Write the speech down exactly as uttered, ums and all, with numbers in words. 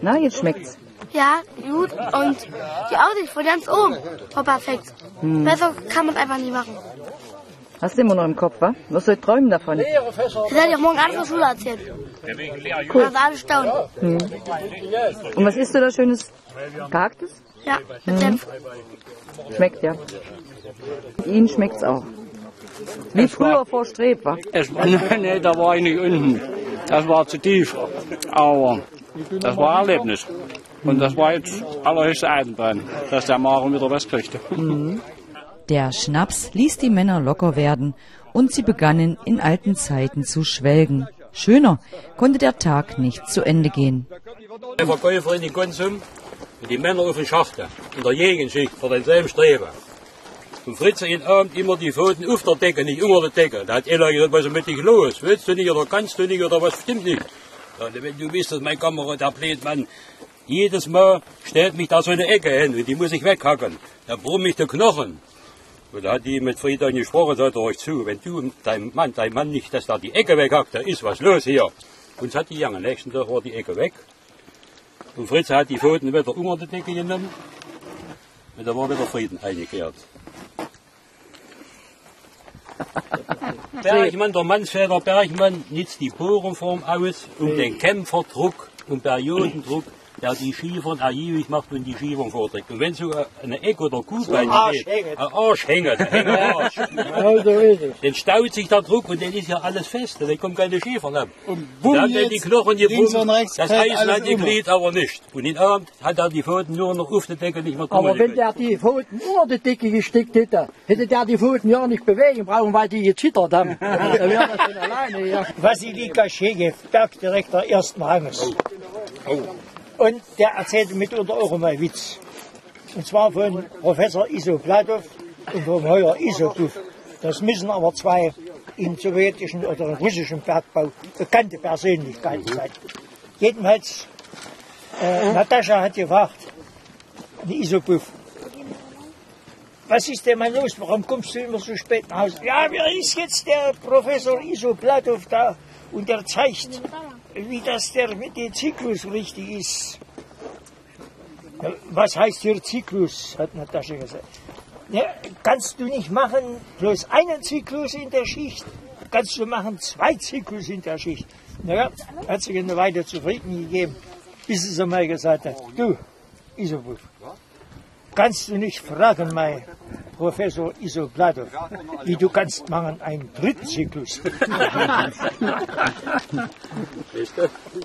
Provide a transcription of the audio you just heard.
Na, jetzt schmeckt's. Ja, gut. Und die Aussicht von ganz oben war perfekt. Hm. Besser kann man es einfach nicht machen. Hast du immer noch im Kopf, wa? Was soll ich träumen davon? Das werde ich auch morgen alles in der Schule erzählen. Cool. Also alle staunen. Hm. Und was isst du da Schönes? Gehacktes? Ja, mit Senf. Schmeckt, ja. Ihnen schmeckt's auch. Wie früher vor Streb, wa? Es war, nee, da war ich nicht unten. Das war zu tief. Aber das war ein Erlebnis. Und das war jetzt allerhöchste Eisenbahn, dass der Maren wieder was kriegte. Mhm. Der Schnaps ließ die Männer locker werden und sie begannen in alten Zeiten zu schwelgen. Schöner konnte der Tag nicht zu Ende gehen. Die Verkäufer in den Konsum und die Männer auf den Schachten in der Gegenschicht für denselben Streben. Und Fritze in Abend immer die Pfoten auf der Decke, nicht unter der Decke. Da hat einer gesagt, was ist mit dich los? Willst du nicht oder kannst du nicht oder was stimmt nicht? Wenn du wisst, dass mein Kamerad, der Blödmann, jedes Mal stellt mich da so eine Ecke hin und die muss ich weghacken. Da brummt mich der Knochen. Und da hat die mit Friedrich gesprochen, sagt er euch zu, wenn du dein Mann, dein Mann nicht, dass da die Ecke weghackt, da ist was los hier. Und es hat die Jange, nächsten Tag war die Ecke weg. Und Fritz hat die Pfoten wieder unter die Decke genommen. Und da war wieder Frieden eingekehrt. Bergmann, der Mannsväter Bergmann, nutzt die Bohrenform aus, um den Kämpferdruck und Periodendruck, der die Schiefern ergiebig macht und die Schiefern vorträgt. Und wenn so eine Eck oder Kuhbein steht, ein Arsch hängt, ein Arsch, dann staut sich der Druck und dann ist ja alles fest, dann kommt keine Schiefern ab. Und dann haben die Knochen gebunden, das Eisen hat die Glied aber nicht. Und in Abend hat er die Pfoten nur noch auf der Decke nicht mehr Aber wenn der die Pfoten unter die Decke gesteckt hätte, hätte der die Pfoten ja nicht bewegen brauchen, weil die gezittert haben. Dann wäre das schon alleine, ja. Vassilika Schegew, Bergdirektor ersten Ranges. Oh. Und der erzählte mitunter auch immer einen Witz. Und zwar von Professor Iso Platow und vom Heuer Isopov. Das müssen aber zwei im sowjetischen oder im russischen Bergbau bekannte Persönlichkeiten sein. Jedenfalls, äh, Natascha hat gefragt, die Isopov, was ist denn mal los, warum kommst du immer so spät nach Hause? Ja, wer ist jetzt der Professor Iso Platow da und der zeigt, wie das der mit dem Zyklus richtig ist. Ja, was heißt hier Zyklus, hat Natascha gesagt. Ja, kannst du nicht machen bloß einen Zyklus in der Schicht, kannst du machen zwei Zyklus in der Schicht. Naja, hat sich eine Weile zufrieden gegeben, bis sie mal gesagt hat, du, Isopov, kannst du nicht fragen, mein Professor Iso Platow, wie du kannst machen einen dritten Zyklus.